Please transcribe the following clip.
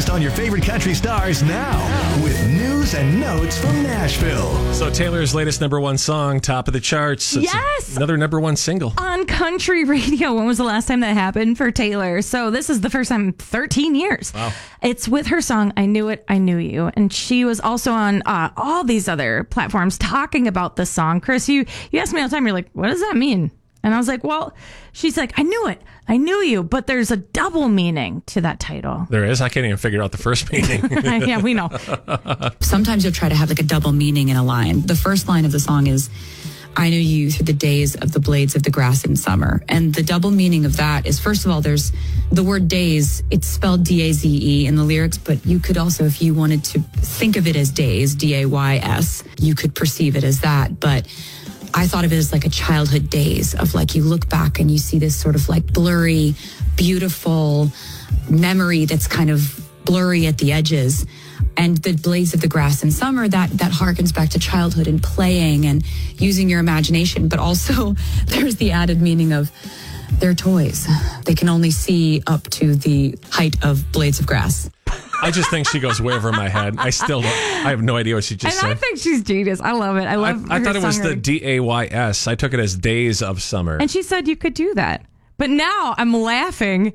latest on your favorite country stars now with news and notes from Nashville. So Taylor's latest #1 song, top of the charts. It's Yes! another #1 single. On country radio. When was the last time that happened for Taylor? So this is the first time in 13 years. Wow. It's with her song, I Knew It, I Knew You. And she was also on all these other platforms talking about this song. Chris, you ask me all the time, you're like, what does that mean? And I was like, well, she's like, I knew it. I knew you. But there's a double meaning to that title. There is? I can't even figure out the first meaning. Yeah, we know. Sometimes you'll try to have like a double meaning in a line. The first line of the song is, I knew you through the days of the blades of the grass in summer. And the double meaning of that is, first of all, there's the word days. It's spelled D-A-Z-E in the lyrics, but you could also, if you wanted to think of it as days, D-A-Y-S, you could perceive it as that. But I thought of it as like a childhood days of like, you look back and you see this sort of like blurry, beautiful memory that's kind of blurry at the edges. And the blades of the grass in summer, that harkens back to childhood and playing and using your imagination. But also there's the added meaning of they're toys. They can only see up to the height of blades of grass. I just think she goes way over my head. I have no idea what she just And said. I think she's genius. I love it. I love I her thought it was the songwriting. D-A-Y-S. I took it as Days of Summer. And she said you could do that. But now I'm laughing